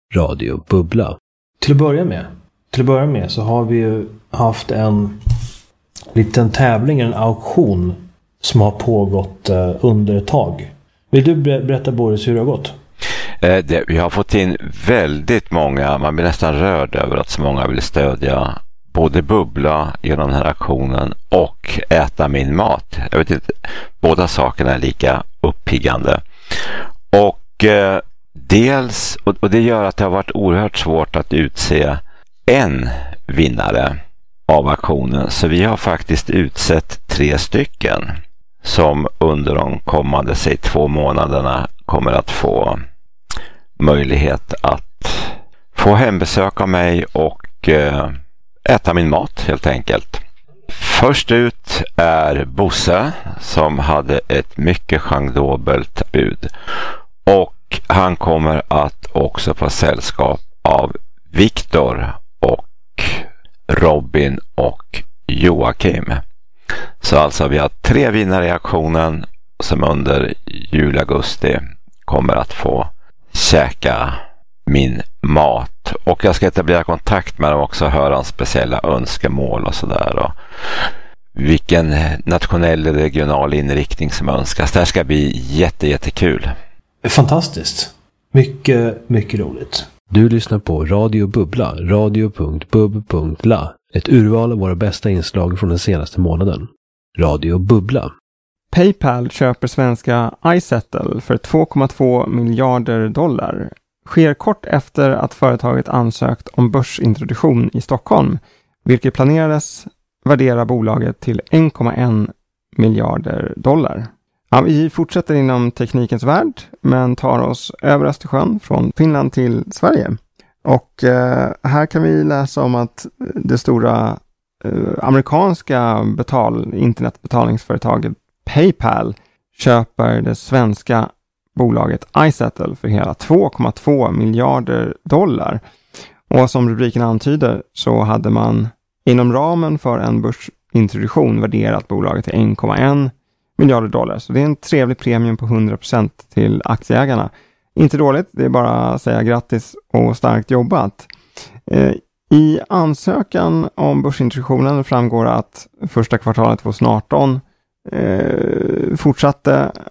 Radio Bubbla. Till att börja med så har vi ju haft en liten tävling, en auktion som har pågått under ett tag. Vill du berätta, Boris, hur det har gått? Vi har fått in väldigt många, man blir nästan rörd över att så många vill stödja både Bubbla genom den här aktionen och äta min mat. Jag vet inte, båda sakerna är lika uppiggande. Och dels, och det gör att det har varit oerhört svårt att utse en vinnare av aktionen. Så vi har faktiskt utsett 3 stycken som under de kommande 2 månaderna kommer att få möjlighet att få hembesök av mig och äta min mat helt enkelt. Först ut är Bosse som hade ett mycket genredobelt bud. Och han kommer att också få sällskap av Viktor och Robin och Joakim. Så alltså vi har 3 vinnare i aktionen som under juli-augusti kommer att få käka min mat. Och jag ska etablera kontakt med dem också och höra om speciella önskemål och sådär. Och vilken nationell eller regional inriktning som önskas. Det här ska bli jättekul. Fantastiskt. Mycket, mycket roligt. Du lyssnar på Radio Bubbla, radio.bub.la. Ett urval av våra bästa inslag från den senaste månaden. Radio Bubbla. PayPal köper svenska iSettle för 2,2 miljarder dollar. Sker kort efter att företaget ansökt om börsintroduktion i Stockholm, vilket planerades värdera bolaget till 1,1 miljarder dollar. Ja, vi fortsätter inom teknikens värld, men tar oss över Östersjön från Finland till Sverige. Och här kan vi läsa om att det stora amerikanska internetbetalningsföretaget PayPal köper det svenska bolaget iSettle för hela 2,2 miljarder dollar. Och som rubriken antyder så hade man inom ramen för en börsintroduktion värderat bolaget till 1,1 miljarder dollar. Så det är en trevlig premium på 100% till aktieägarna. Inte dåligt, det är bara att säga grattis och starkt jobbat. I ansökan om börsintroduktionen framgår att första kvartalet 2018 fortsatte